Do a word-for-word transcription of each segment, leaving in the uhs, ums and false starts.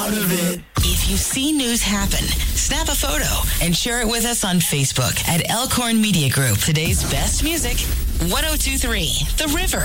proud of it. If you see news happen, snap a photo and share it with us on Facebook at Elkhorn Media Group. Today's best music, one oh two point three The River.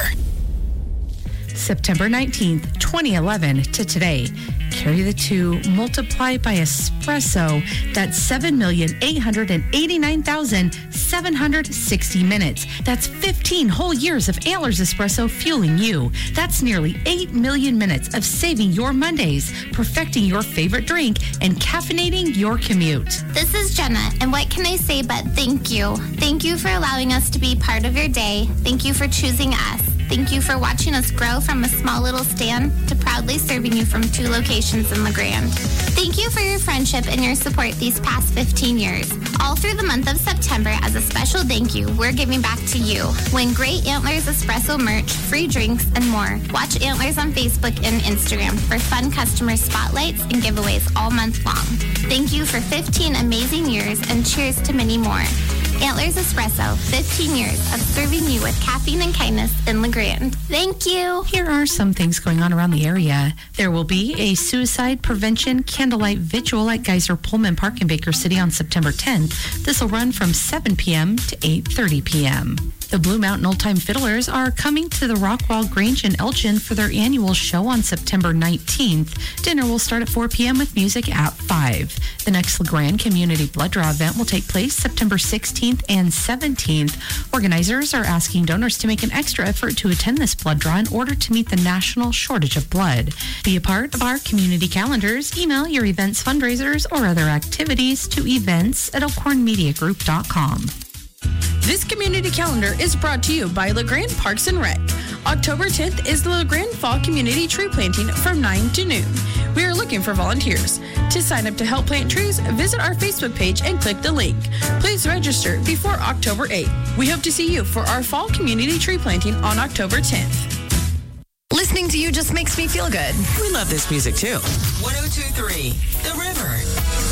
September nineteenth, twenty eleven to today. Carry the two, multiply by espresso. That's seven million eight hundred eighty-nine thousand seven hundred sixty minutes. That's fifteen whole years of Antlers Espresso fueling you. That's nearly eight million minutes of saving your Mondays, perfecting your favorite drink, and caffeinating your commute. This is Jenna, and what can I say but thank you. Thank you for allowing us to be part of your day. Thank you for choosing us. Thank you for watching us grow from a small little stand to proudly serving you from two locations in LeGrand. Thank you for your friendship and your support these past fifteen years. All through the month of September, as a special thank you, we're giving back to you. Win great Antlers Espresso merch, free drinks, and more. Watch Antlers on Facebook and Instagram for fun customer spotlights and giveaways all month long. Thank you for fifteen amazing years, and cheers to many more. Antlers Espresso, fifteen years of serving you with caffeine and kindness in LeGrand. Thank you. Here are some things going on around the area. There will be a suicide prevention candlelight vigil at Geyser Pullman Park in Baker City on September tenth. This will run from seven p.m. to eight thirty p.m. The Blue Mountain Old Time Fiddlers are coming to the Rockwall Grange in Elgin for their annual show on September nineteenth. Dinner will start at four p.m. with music at five. The next LeGrand Community Blood Draw event will take place September sixteenth and seventeenth. Organizers are asking donors to make an extra effort to attend this blood draw in order to meet the national shortage of blood. Be a part of our community calendars. Email your events, fundraisers, or other activities to events at elkhorn media group dot com. This community calendar is brought to you by LeGrand Parks and Rec. October tenth is the LeGrand Fall Community Tree Planting from nine to noon. We are looking for volunteers. To sign up to help plant trees, visit our Facebook page and click the link. Please register before October eighth. We hope to see you for our Fall Community Tree Planting on October tenth. Listening to you just makes me feel good. We love this music too. one oh two point three The River.